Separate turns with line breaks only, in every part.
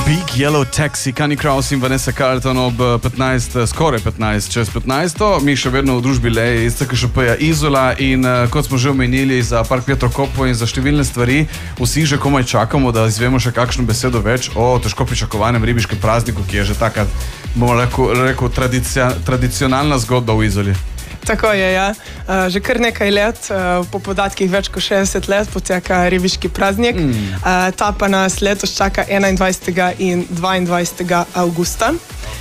Big Yellow Taxi, Connie Kraus in Vanessa Carlton ob 15, skoraj 15, čez 15. Mi še vedno v družbi Leje iz CKŠP-ja Izola in kot smo že omenili za Park Vetrokopo in za številne stvari, vsi že komaj čakamo, da izvemo še kakšno besedo več o težko pričakovanem ribiškem prazniku, ki je že taka, bomo rekel, tradicionalna zgodba v Izoli.
Tako je, ja. Že kar nekaj let, po podatkih več kot 60 let, poteka ribiški praznik. Ta pa nas letos čaka 21. in 22. avgusta.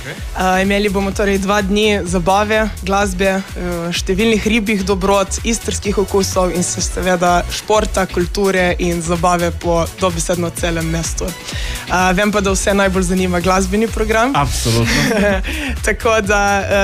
Imeli bomo torej 2 dni zabave, glasbe, številnih ribjih dobrot, istrskih okusov in seveda športa, kulture in zabave po dobesedno celem mestu. Vem pa, da vse najbolj zanima glasbeni program.
Absolutno.
Tako da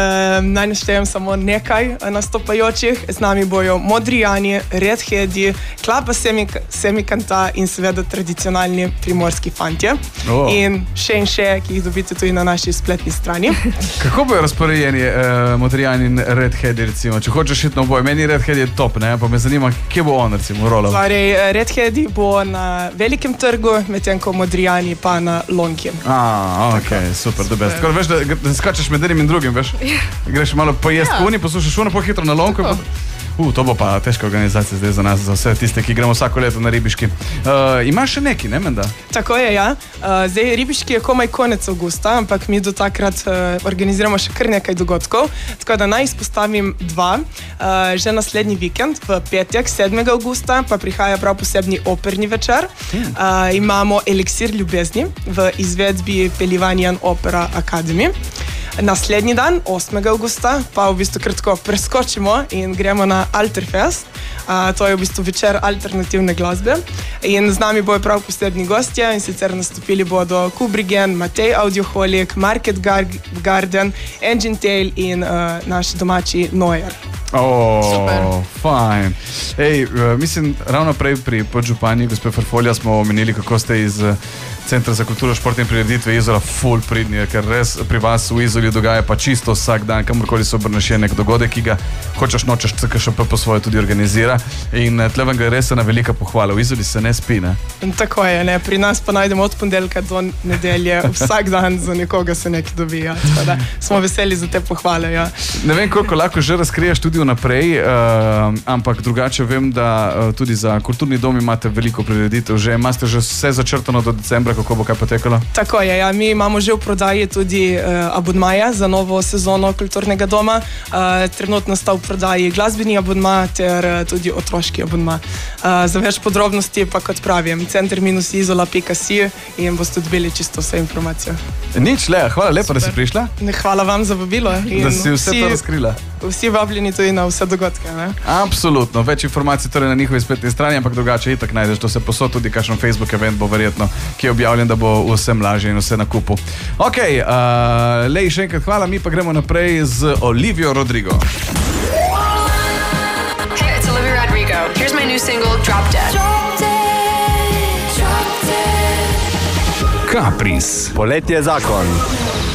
naj naštejem samo nekaj nastopajočih. Z nami bojo Modrijani, Redheadi, Klapa Semikanta in seveda tradicionalni primorski fantje. In še, ki jih dobite tudi na naši spletni strani.
Kako bojo razporejeni Modrijani in Redheadi, recimo? Če hočeš iti na oboje, meni Redheadi je top, ne? Pa me zanima, kje bo on, recimo, rolal?
Torej, Redheadi bo na velikem trgu, medtem ko Modrijani pa na Lonki.
Ok, super, da best. Tako veš, da skačeš med enim in drugim, veš? Greš malo pojesti kuni, poslušaš uno, pohitro na Lonku. To bo pa težka organizacija zdaj za nas, za vse tiste, ki gremo vsako leto na ribiški. Imaš še neki, ne, menda?
Tako je, ja. Zdaj, ribiški je komaj konec avgusta, ampak mi do takrat organiziramo še kar nekaj dogodkov. Tako da naj izpostavim 2. Že naslednji vikend, v petek, 7. avgusta, pa prihaja prav posebni operni večer. Imamo Eliksir ljubezni v izvedbi Pelivanian Opera Academy. Naslednji dan, 8. avgusta, pa v bistvu kratko preskočimo in gremo na Alterfest. To je v bistvu večer alternativne glasbe. In z nami bojo prav posebni gostje in sicer nastopili bodo Kubrigen, Matej Audioholik, Market Garden, Engine Tail in naš domači Noyer.
Fajn. Mislim, ravno prej pri podžupanji gospe Farfolja smo omenili, kako ste iz Centra za kulturo, šport in prireditve Izola ful pridni, ker res pri vas v Izoli dogaja pa čisto vsak dan, kamorkoli se obrneš je nek dogodek, ki ga hočeš nočeš CKŠP po svoje tudi organizira in tle vam ga res na velika pohvala. V Izoli se ne spi, ne?
Tako je, ne? Pri nas pa najdemo od ponedeljka do nedelje, vsak dan za nekoga se nekaj dobija. Tako da smo veseli za te pohvale, ja.
Ne vem, koliko lahko že razkriješ tudi vnaprej, ampak drugače vem, da tudi za kulturni dom imate veliko prireditev, imate že vse začrtano do decembra, kako bo kaj potekalo?
Tako je, ja. Mi imamo že v prodaji tudi abonmaja za novo sezono kulturnega doma. Trenutno sta v prodaji glasbeni abonma ter tudi otroški abonma. Za več podrobnosti pa, kot pravim, center-izola.si in boste dobili čisto vse informacije.
Nič, Lea, hvala lepa, da si prišla.
Hvala vam za vabilo.
Da si vse to razkrila.
Vsi vabljeni tudi na vse dogodke, ne?
Absolutno. Več informacij torej na njihovi spletni strani, ampak drugače itak najdeš to se posod, tudi kakšen Facebook event bo verjetno, ki je objavljen, da bo vsem lažje in vse na kupu. Ok, Lej, še enkrat hvala, mi pa gremo naprej z Olivijo Rodrigo.
Hey, it's Olivia Rodrigo. Here's my new single, Drop Dead.
Kapris. Poletje zakon.